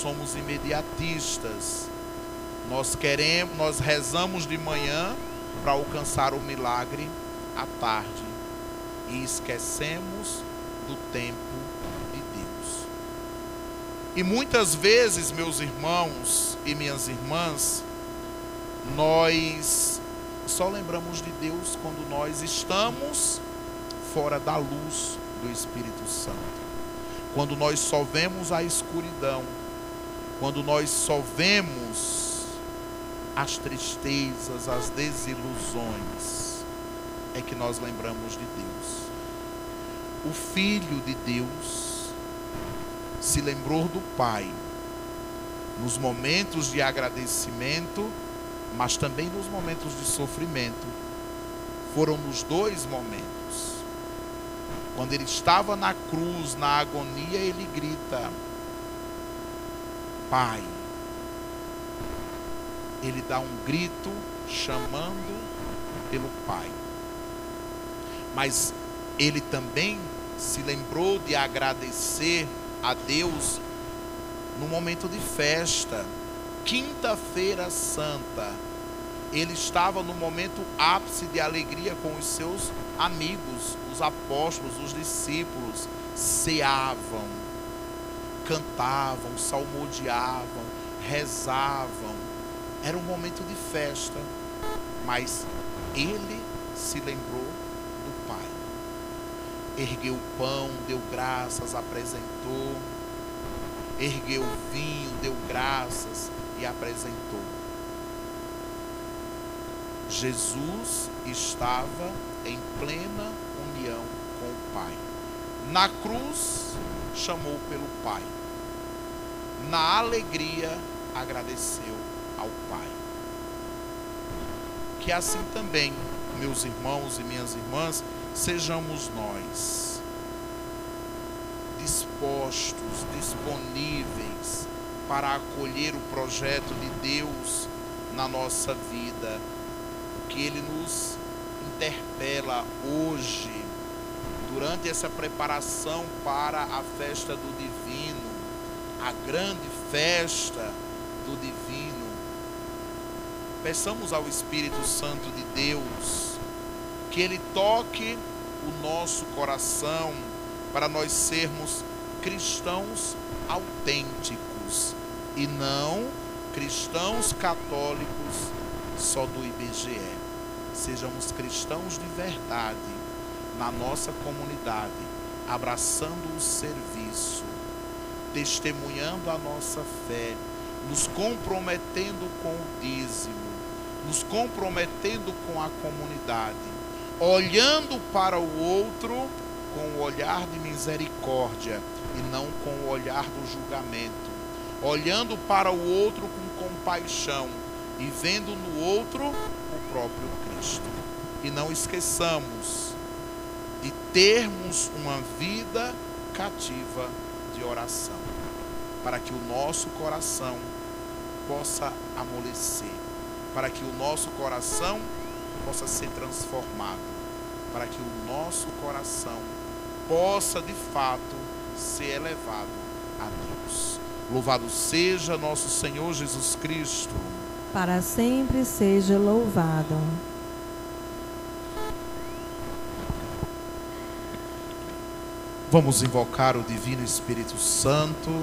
somos imediatistas. Nós rezamos de manhã para alcançar o milagre à tarde e esquecemos do tempo de Deus. E muitas vezes, meus irmãos e minhas irmãs, nós só lembramos de Deus quando nós estamos fora da luz do Espírito Santo. Quando nós só vemos a escuridão, quando nós só vemos as tristezas, as desilusões, é que nós lembramos de Deus. O Filho de Deus se lembrou do Pai nos momentos de agradecimento, mas também nos momentos de sofrimento. Foram nos dois momentos. Quando ele estava na cruz, na agonia, ele grita: Pai. Ele dá um grito chamando pelo Pai. Mas ele também se lembrou de agradecer a Deus no momento de festa. Quinta-feira Santa, ele estava no momento ápice de alegria com os seus amigos, os apóstolos, os discípulos. Ceavam, cantavam, salmodiavam, rezavam. Era um momento de festa, mas ele se lembrou do Pai. Ergueu o pão, deu graças, apresentou. Ergueu o vinho, deu graças e apresentou. Jesus estava em plena união com o Pai. Na cruz, chamou pelo Pai. Na alegria, agradeceu ao Pai. Que assim também, meus irmãos e minhas irmãs, sejamos nós dispostos, disponíveis para acolher o projeto de Deus na nossa vida. Que Ele nos interpela hoje, durante essa preparação para a festa do Divino, a grande festa do Divino. Peçamos ao Espírito Santo de Deus que Ele toque o nosso coração para nós sermos cristãos autênticos e não cristãos católicos só do IBGE. Sejamos cristãos de verdade na nossa comunidade, abraçando o serviço, testemunhando a nossa fé, nos comprometendo com o dízimo, nos comprometendo com a comunidade, olhando para o outro com o olhar de misericórdia e não com o olhar do julgamento, olhando para o outro com compaixão e vendo no outro o próprio Cristo. E não esqueçamos de termos uma vida cativa de oração, para que o nosso coração possa amolecer, para que o nosso coração possa ser transformado, para que o nosso coração possa de fato ser elevado a Deus. Louvado seja nosso Senhor Jesus Cristo. Para sempre seja louvado. Vamos invocar o Divino Espírito Santo.